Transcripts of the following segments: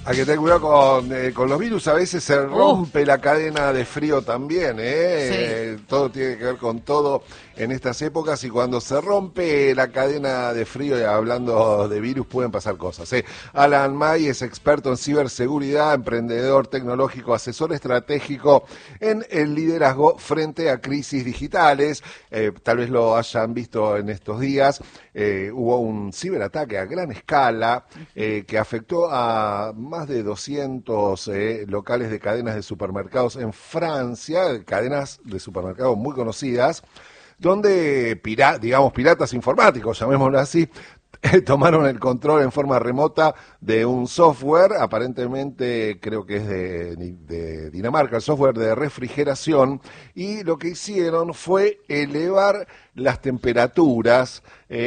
Hay que tener cuidado con los virus, a veces se rompe la cadena de frío también, Sí. todo tiene que ver con todo en estas épocas y cuando se rompe la cadena de frío, y hablando de virus, pueden pasar cosas. Alan May es experto en ciberseguridad, emprendedor tecnológico, asesor estratégico en el liderazgo frente a crisis digitales. Tal vez lo hayan visto en estos días, hubo un ciberataque a gran escala que afectó a más de 200 locales de cadenas de supermercados en Francia, cadenas de supermercados muy conocidas, donde piratas informáticos, llamémoslo así, tomaron el control en forma remota de un software, aparentemente creo que es de Dinamarca, el software de refrigeración, y lo que hicieron fue elevar las temperaturas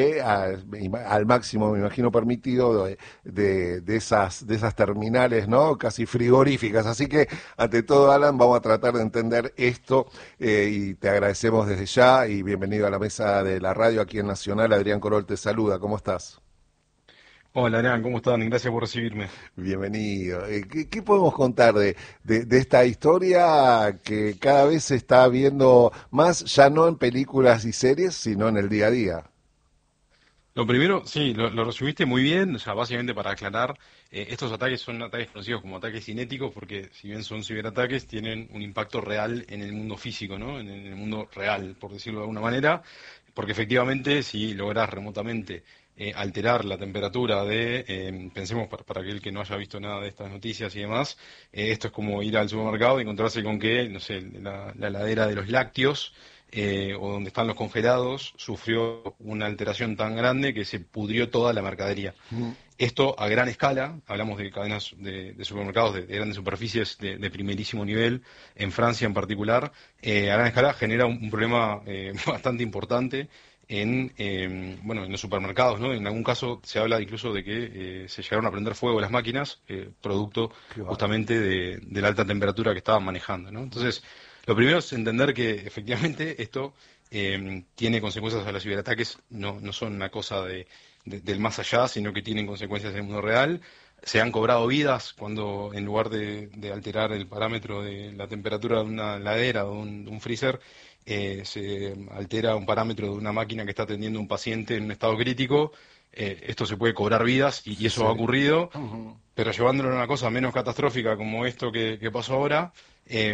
al máximo, me imagino, permitido de esas terminales, ¿no? Casi frigoríficas. Así que, ante todo, Alan, vamos a tratar de entender esto y te agradecemos desde ya y bienvenido a la mesa de la radio aquí en Nacional. Adrián Corol te saluda, ¿cómo estás? Hola, Adrián, ¿cómo están? Gracias por recibirme. Bienvenido. ¿Qué podemos contar de esta historia que cada vez se está viendo más, ya no en películas y series, sino en el día a día? Lo primero, sí, lo resumiste muy bien, o sea, básicamente para aclarar, estos ataques son ataques conocidos como ataques cinéticos porque si bien son ciberataques, tienen un impacto real en el mundo físico, ¿no? En el mundo real, por decirlo de alguna manera, porque efectivamente si logras remotamente alterar la temperatura pensemos para aquel que no haya visto nada de estas noticias y demás, esto es como ir al supermercado y encontrarse con que, no sé, la heladera de los lácteos o donde están los congelados, sufrió una alteración tan grande que se pudrió toda la mercadería. Mm. Esto a gran escala, hablamos de cadenas de supermercados de grandes superficies de primerísimo nivel, en Francia en particular, a gran escala genera un problema bastante importante en los supermercados, ¿no? En algún caso se habla incluso de que se llegaron a prender fuego las máquinas, producto Qué bárbaro. justamente de la alta temperatura que estaban manejando, ¿no? Entonces, lo primero es entender que efectivamente esto tiene consecuencias a los ciberataques, no son una cosa del más allá, sino que tienen consecuencias en el mundo real. Se han cobrado vidas cuando en lugar de alterar el parámetro de la temperatura de una heladera o de un freezer, se altera un parámetro de una máquina que está atendiendo a un paciente en un estado crítico. Esto se puede cobrar vidas y eso Sí. ha ocurrido, Ujú. pero llevándolo a una cosa menos catastrófica como esto que pasó ahora,